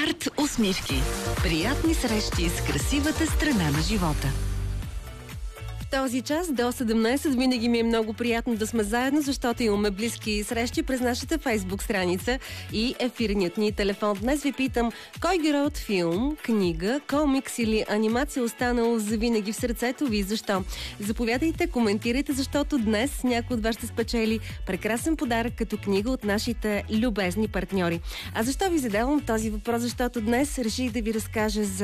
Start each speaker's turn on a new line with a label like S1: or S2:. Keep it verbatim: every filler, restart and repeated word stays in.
S1: Арт усмивки. Приятни срещи с красивата страна на живота.
S2: Този час до седемнайсет винаги ми е много приятно да сме заедно, защото имаме близки срещи през нашата фейсбук страница и ефирният ни телефон. Днес ви питам, кой герой от филм, книга, комикс или анимация останал завинаги в сърцето ви? Защо? Заповядайте, коментирайте, защото днес някой от вас ще спечели прекрасен подарък като книга от нашите любезни партньори. А защо ви задавам този въпрос? Защото днес реших да ви разкажа за